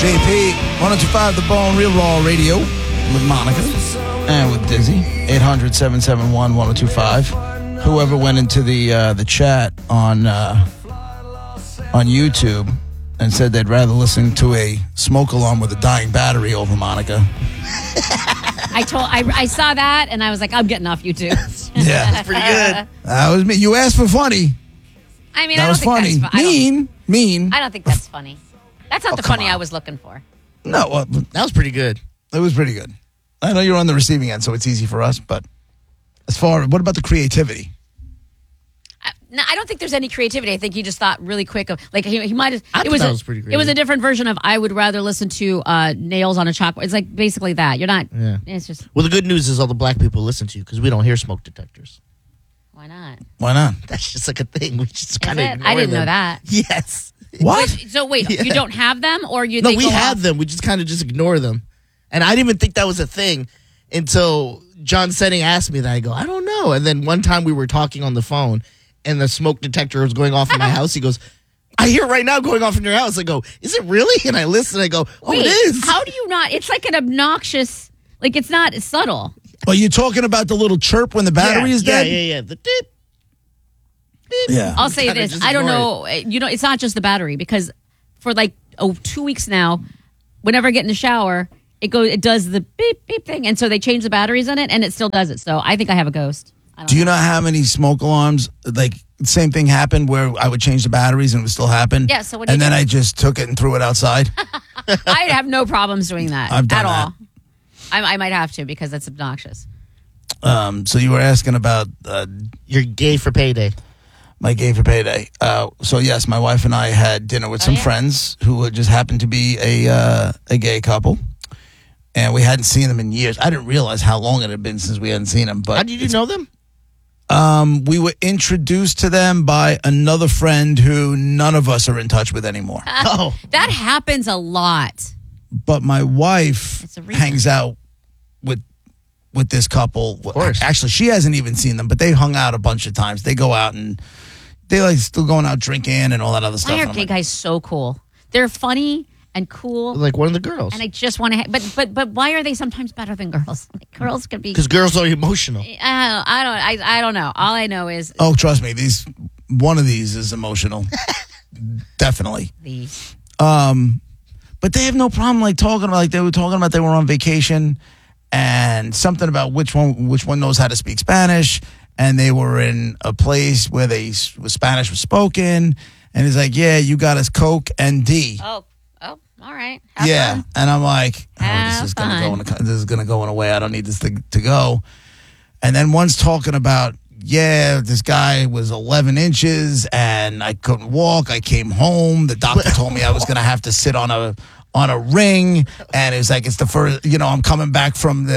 JP, 102.5 The Bone, Real Raw Radio with Monica and with Dizzy. 800-771-1025. Whoever went into the chat on YouTube and said they'd rather listen to a smoke alarm with a dying battery over Monica. I saw that and I was like, I'm getting off YouTube. Yeah, That's pretty good. that was me. You asked for funny. I mean, That I don't was think funny. that's Mean. I don't think that's funny. That's not the come funny on. I was looking for. No, That was pretty good. it was pretty good. I know you're on the receiving end, so it's easy for us. But what about the creativity? No, I don't think there's any creativity. I think he just thought really quick of he might have. I thought that was pretty It was a creative. different version of I would rather listen to nails on a chalkboard. It's like basically that. You're not. Yeah. It's just Well, the good news is all the black people listen to you because we don't hear smoke detectors. why not? Why not? That's just like a thing. We just Is kind of it? I didn't know that. Yes. What? So wait, Yeah. you don't have them, or you? No, they we go have off? them. We just kind of just ignore them. And I didn't even think that was a thing until John Setting asked me that. I go, I don't know. And then one time we were talking on the phone and the smoke detector was going off in my house. He goes, I hear it right now going off in your house. I go, is it really? And I listen. I go, oh, Wait, it is. how do you not? It's like an obnoxious. Like it's not subtle. Are you talking about the little chirp when the battery is dead? Yeah. The beep. Yeah. I'll say Kinda this. just I don't ignore know. It's not just the battery because for like 2 weeks now, whenever I get in the shower, it does the beep beep thing, and so they change the batteries in it, and it still does it. So I think I have a ghost. I don't Do you know. know how many smoke alarms, like, same thing happened where I would change the batteries and it would still happen? Yeah, so what do And you then do? I just took it and threw it outside. I have no problems doing that I've done at that. all. I might have to because it's obnoxious. So you were asking about You're gay for payday. my gay for payday. So yes, my wife and I had dinner with some yeah. friends who just happened to be a gay couple. And we hadn't seen them in years. I didn't realize how long it had been since we hadn't seen them. But How did you know them? we were introduced to them by another friend who none of us are in touch with anymore. Oh, That happens a lot. But my wife It's a reason. hangs out with this couple. Of course. Actually, she hasn't even seen them, but they hung out a bunch of times. They go out and they like still going out drinking and all that other stuff. Why And are I'm gay like, guys so cool? They're funny and cool, like one of the girls. and I just want to. But why are they sometimes better than girls? Like, girls could be. Because girls are emotional. I don't know. All I know is oh, trust me, one of these is emotional, definitely. the. But they have no problem like talking about like they were talking about they were on vacation and something about which one knows how to speak Spanish, and they were in a place where Spanish was spoken, and he's like, yeah, you got us Coke and D. Oh, all right. Have Yeah, fun. and I'm like, Have this is fun. gonna go in a way I don't need this to go. And then one's talking about, yeah, this guy was 11 inches and I couldn't walk. I came home. The doctor told me I was gonna have to sit on a ring, and it's like it's the first. I'm coming back from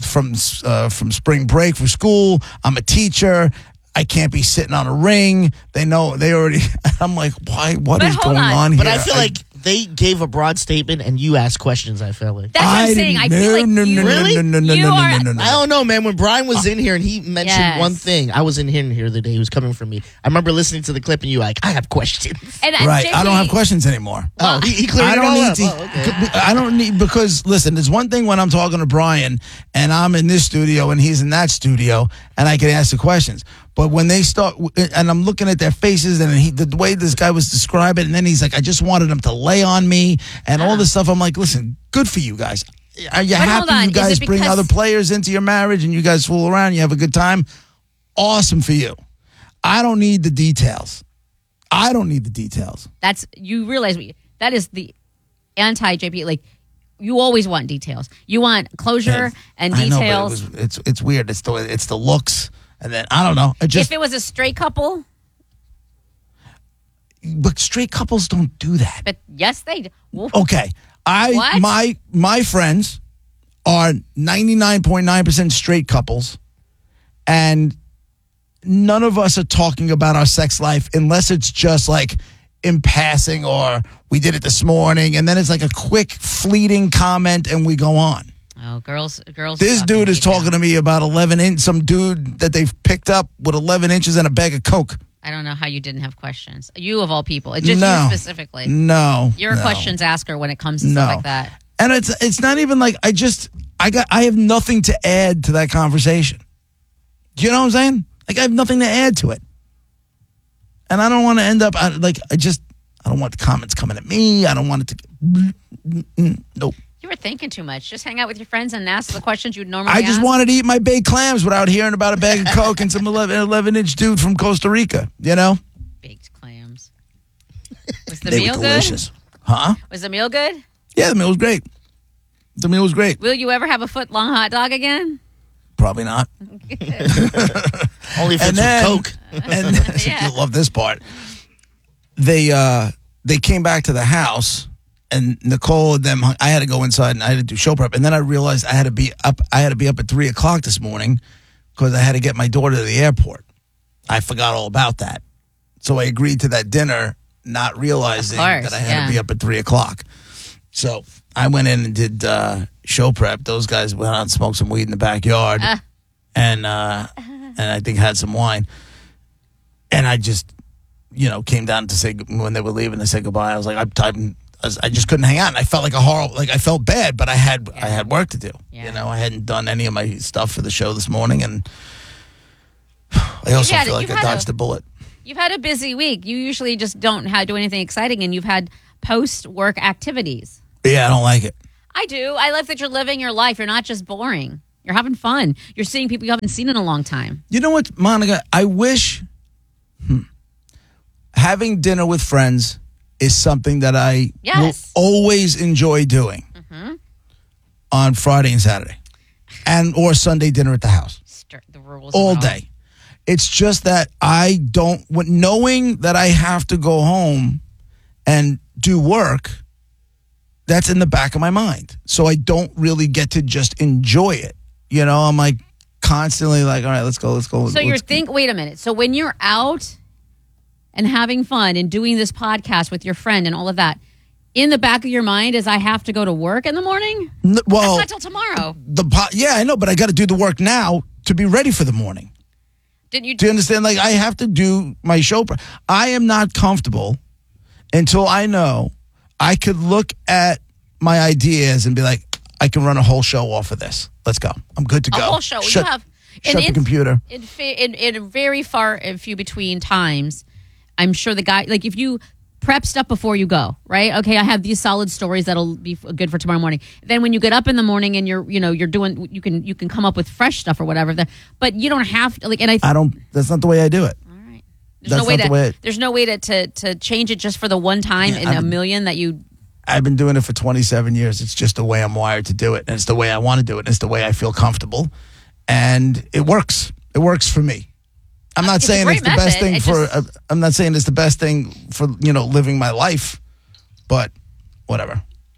spring break for school. I'm a teacher. I can't be sitting on a ring. They know they already. I'm like, why? What But is hold going on. on here? But I feel like they gave a broad statement and you asked questions, I felt like. That's what I'm saying. I feel like no, you Really? you are- I don't know, man. When Brian was in here and he mentioned Yes. one thing, I was in here the day he was coming from me. I remember listening to the clip and you were like, I have questions. And Right, I don't have JP questions anymore. Oh, he cleared I it don't all need up. to. Oh, okay. I don't need because listen, there's one thing when I'm talking to Brian and I'm in this studio and he's in that studio and I can ask the questions. But when they start and I'm looking at their faces and the way this guy was describing, and then he's like, I just wanted him to lay on me and all this stuff. I'm like, listen, good for you guys. Are you But hold happy on, you is guys it bring because- other players into your marriage and you guys fool around, you have a good time? Awesome for you. I don't need the details. you realize that is the anti JP. Like you always want details. You want closure and I know, details. but it's weird. It's the looks, and then I don't know. If it was a straight couple, But straight couples don't do that. but yes, they do. Well, Okay, What? my friends are 99.9% straight couples, and none of us are talking about our sex life unless it's just like in passing or we did it this morning, and then it's like a quick fleeting comment and we go on. Oh, girls. This talk dude is detail. talking to me about 11 inch, some dude that they've picked up with 11 inches and a bag of Coke. I don't know how you didn't have questions. You of all people. It's just No. you specifically. No. You're a no. questions asker when it comes to stuff like that. And it's not even like I have nothing to add to that conversation. Do you know what I'm saying? Like I have nothing to add to it. And I don't want to end up I don't want the comments coming at me. I don't want it to nope. You were thinking too much. Just hang out with your friends and ask the questions you'd normally I ask. just wanted to eat my baked clams without hearing about a bag of Coke and some 11-inch dude from Costa Rica, you know? Baked clams. Was the They meal were good? delicious. Huh? Was the meal good? Yeah, the meal was great. The meal was great. Will you ever have a foot-long hot dog again? Probably not. Only if it's with Coke. And Yeah. you'll love this part. They came back to the house, and Nicole and them. I had to go inside and I had to do show prep, and then I realized I had to be up. I had to be up at 3:00 this morning because I had to get my daughter to the airport. I forgot all about that, so I agreed to that dinner, not realizing course, that I had yeah. to be up at 3:00. So I went in and did show prep. Those guys went out and smoked some weed in the backyard, and I think had some wine. And I just, came down to say when they were leaving to say goodbye. I was like, I just couldn't hang out, and I felt like I felt bad, but I had work to do. Yeah. I hadn't done any of my stuff for the show this morning, and I also feel like I dodged a bullet. You've had a busy week. You usually just don't do anything exciting, and you've had post-work activities. Yeah, I don't like it. I do. I love that you're living your life. You're not just boring. You're having fun. You're seeing people you haven't seen in a long time. You know what, Monica? I wish having dinner with friends is something that I Yes. will always enjoy doing on Friday and Saturday, or Sunday dinner at the house The rules all and day. It's just that I don't, knowing that I have to go home and do work, that's in the back of my mind. So I don't really get to just enjoy it. I'm like constantly like, all right, let's go. So wait a minute. So when you're out and having fun and doing this podcast with your friend and all of that, in the back of your mind is I have to go to work in the morning? Well, That's not till tomorrow. Yeah, I know, but I got to do the work now to be ready for the morning. Didn't you? Do you understand? Like, I have to do my show. I am not comfortable until I know I could look at my ideas and be like, I can run a whole show off of this. Let's go. I'm good to go. A whole show. Shut, you have shut the computer. In very far and few between times, I'm sure the guy, like if you prep stuff before you go, right? Okay, I have these solid stories that'll be good for tomorrow morning. Then when you get up in the morning and you're doing, you can come up with fresh stuff or whatever. But you don't have to I don't. That's not the way I do it. All right. There's no way to change it just for the one time in a million that you. I've been doing it for 27 years. It's just the way I'm wired to do it, and it's the way I want to do it, and it's the way I feel comfortable, and it works. It works for me. I'm not saying it's the best thing I'm not saying it's the best thing for living my life, but whatever.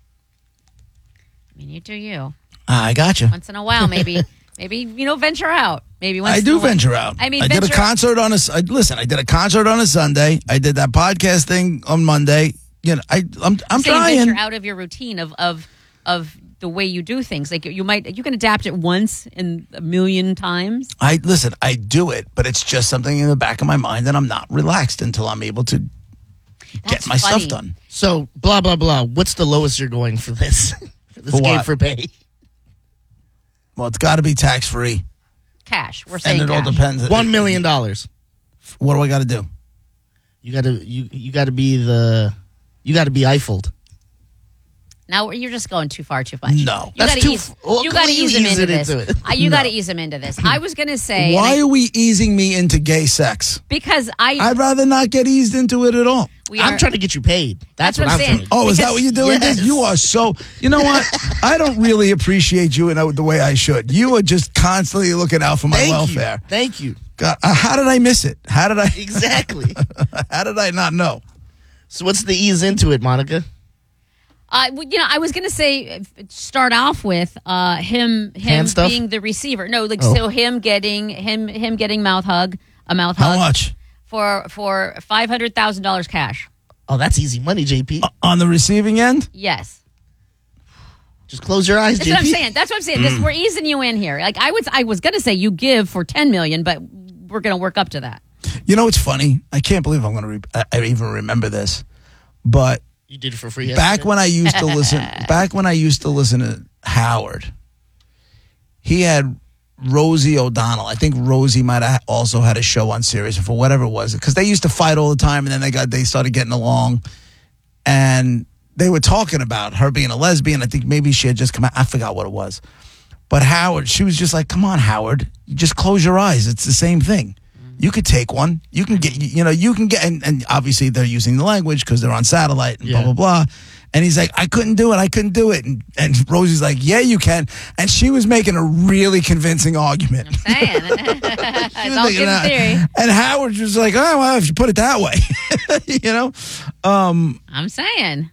I mean, you do you. I got you. Once in a while, maybe venture out. Maybe once I do venture out. I mean, I did a concert on I did a concert on a Sunday. I did that podcast thing on Monday. I'm trying. Venture out of your routine of the way you do things. Like you can adapt it once in a million times. I do it, but it's just something in the back of my mind, and I'm not relaxed until I'm able to get my stuff done. So blah blah blah. What's the lowest you're going for this? For game what? for pay. Well, it's got to be tax free, Cash. We're saying and it all cash. depends. $1 million. What do I got to do? You gotta be Eiffelled. Now you're just going too far, too much. No. You got to ease. You got to ease him into this. You got to No. ease him into this. I was going to say. Why are we easing me into gay sex? Because I'd rather not get eased into it at all. I'm trying to get you paid. That's what I'm saying. saying. Oh, is that what you're doing? Yes. You are so. You know what? I don't really appreciate you in the way I should. You are just constantly looking out for my welfare. Thank you. God, how did I miss it? How did I? Exactly. How did I not know? So what's the ease into it, Monica? I was going to say start off with him Hand stuff? being the receiver. No, so him getting a mouth hug. How much? For $500,000 cash. Oh, that's easy money, JP. On the receiving end? Yes. Just close your eyes, That's JP. what I'm saying. We're easing you in here. Like I was going to say you give for $10 million, but we're going to work up to that. You know what's funny? I can't believe I'm going to. I even remember this, but You did it for free. back when I used to listen. Back when I used to listen to Howard, he had Rosie O'Donnell. I think Rosie might have also had a show on Sirius for whatever it was, because they used to fight all the time, and then they started getting along, and they were talking about her being a lesbian. I think maybe she had just come out. I forgot what it was, but Howard, she was just like, "Come on, Howard, you just close your eyes. It's the same thing. You could take one. You can get, you can get," and obviously they're using the language because they're on satellite and blah, blah, blah. And he's like, I couldn't do it. And Rosie's like, yeah, you can. And she was making a really convincing argument. I'm saying. It's all good theory. And Howard was like, oh, well, if you put it that way, I'm saying.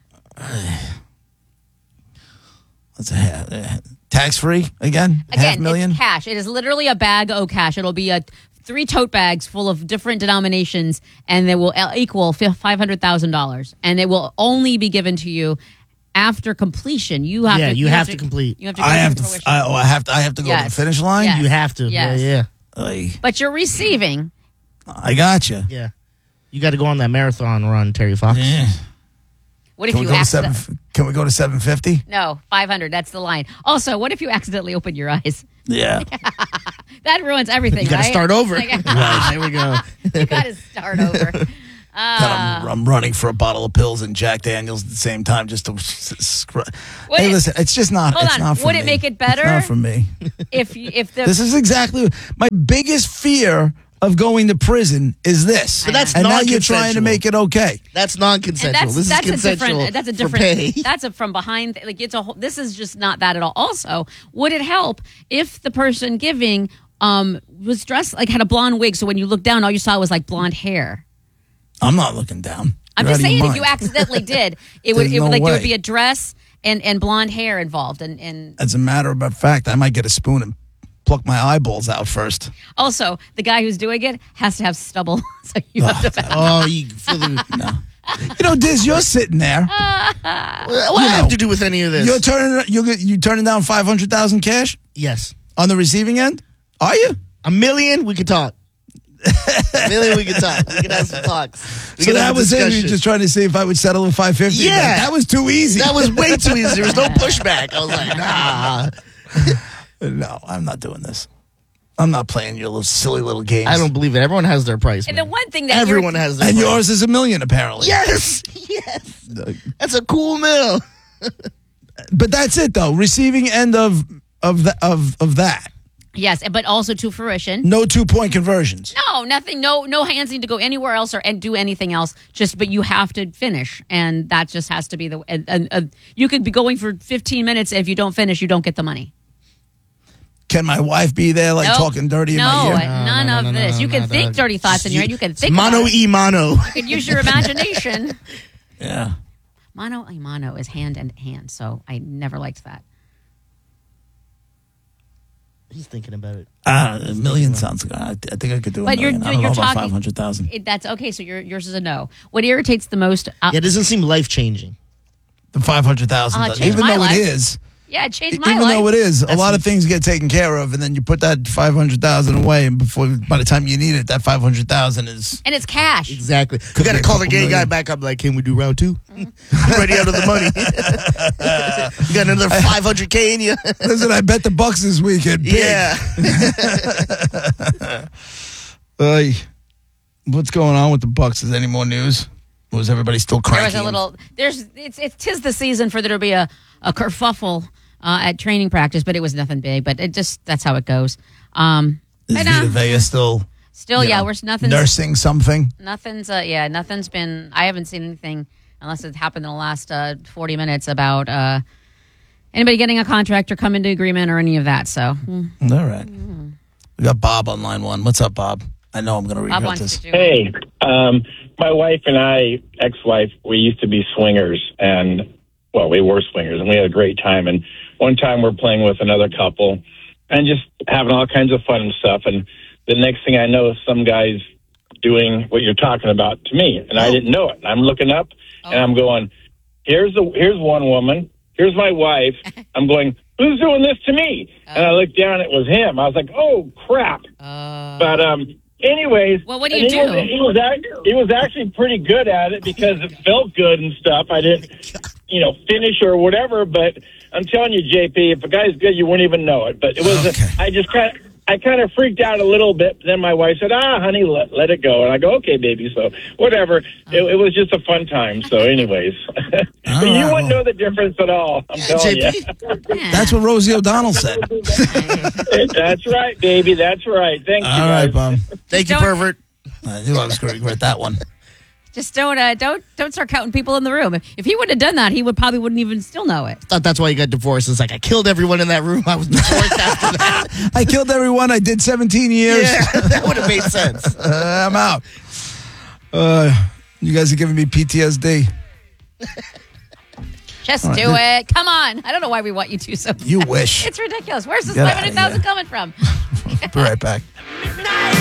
Tax free again? $500,000? It's cash. It is literally a bag of cash. It'll be 3 tote bags full of different denominations, and they will equal $500,000. And it will only be given to you after completion. You have to. You have to complete. You have to. I have to go to the finish line. Yes. You have to. Yes. Yeah. But you're receiving. I got you. Yeah. You got to go on that marathon run, Terry Fox. Yeah. What if you accidentally? Can we go to 750? No, 500. That's the line. Also, what if you accidentally open your eyes? Yeah. That ruins everything. You got to right? start over. Like, Right, there we go. You got to start over. I'm running for a bottle of pills and Jack Daniels at the same time just to. Hey, listen, it's just not. Hold it's on. not for Would me. it make it better? It's not for me. If the This is exactly my biggest fear of going to prison is this. But that's and now you're trying to non-consensual. make it okay. That's non-consensual. This is consensual. That's a for different. pay. That's a from behind. Like it's a. This is just not that at all. Also, would it help if the person giving was dressed like had a blonde wig, so when you look down, all you saw was like blonde hair? I'm not looking down. I'm You're just out of your saying, if mind. you accidentally did, it There's would no like there would way. be a dress and blonde hair involved, and As a matter of fact, I might get a spoon and pluck my eyeballs out first. also the guy who's doing it has to have stubble, so you have to. Oh, you feel the. Diz, you're sitting there. What do I have to do with any of this? You turning down $500,000 cash Yes. on the receiving end? Are you? $1 million, we could talk. $1 million, we could talk. We could have some talks. We So could that have a was it. You're discussion. just trying to see if I would settle with $550. Yeah. that was too easy. That was way too easy. There was no pushback. I was like, nah. No, I'm not doing this. I'm not playing your little silly little games. I don't believe it. Everyone has their price. And man. the one thing that Everyone has their And price. yours is $1 million, apparently. Yes. Yes. That's a cool mill. But that's it, though. Receiving end of that. yes, but also to fruition. No 2-point conversions. No, nothing. No hands need to go anywhere else and do anything else. But you have to finish, and that just has to be the. You could be going for 15 minutes, and if you don't finish, you don't get the money. Can my wife be there, like Nope. talking dirty in my No, ear? none of this. You can think dirty thoughts in your head. You can think Mano about it. e mano. You can use your imagination. Yeah. Mano a mano is hand in hand, so I never liked that. He's thinking about it. $1 million sounds good. I think I could do $1 But you're- million. I don't you're know about talking- 500,000. That's okay. So yours is a no. What irritates the most? Yeah, it doesn't seem life changing. The 500,000, it does. changed even my though life. it is. Yeah, it changed my Even life. though it is, a That's lot of things get taken care of, and then you put that 500,000 away, and by the time you need it, that 500,000 is. And it's cash. Exactly. You Could got be to a call the couple gay guy million. back up. Like, can we do round 2? I'm ready out of the money. You got another 500K in you. Listen, I bet the Bucks this weekend. Big. Yeah. What's going on with the Bucks? Is there any more news? Or is everybody still There cranky? was a little. Tis the season for there to be a kerfuffle at training practice, but it was nothing big. But that's how it goes. Is but, Vita Vea still? Still, you yeah, know, we're nothing's nursing something. nothing's been. I haven't seen anything unless it happened in the last 40 minutes about anybody getting a contract or coming to agreement or any of that. So All right. We got Bob on line 1. What's up, Bob? I know I'm going to Bob regret wants this. to do. Hey, my wife and I, ex-wife, we used to be swingers, and well, we were swingers, and we had a great time. And one time we're playing with another couple, and just having all kinds of fun and stuff. And the next thing I know, some guy's doing what you're talking about to me, and I didn't know it. And I'm looking up, and I'm going, here's one woman, here's my wife. I'm going, who's doing this to me? And I looked down, it was him. I was like, oh crap! But anyways. Well, what do and you do? He was actually pretty good at it because it felt good and stuff. I didn't, finish or whatever. But I'm telling you, JP, if a guy's good, you wouldn't even know it. But it was, Okay. I kind of freaked out a little bit. Then my wife said, honey, let it go. And I go, okay, baby. So whatever. It was just a fun time. So anyways, but you wouldn't know the difference at all. I'm telling you. Yeah. That's what Rosie O'Donnell said. That's right, baby. That's right. Thank you, All guys. right, Bob. Thank you, Don't- pervert. I knew I was going to regret that one. Just don't start counting people in the room. If he wouldn't have done that, he probably wouldn't even still know it. Thought that's why you got divorced. It's like I killed everyone in that room. I was divorced after that. I killed everyone. I did 17 years. Yeah, that would have made sense. I'm out. You guys are giving me PTSD. Just do it. Come on. I don't know why we want you to. So You wish. it's ridiculous. Where's this Get outta 500,000 here. coming from? Be right back.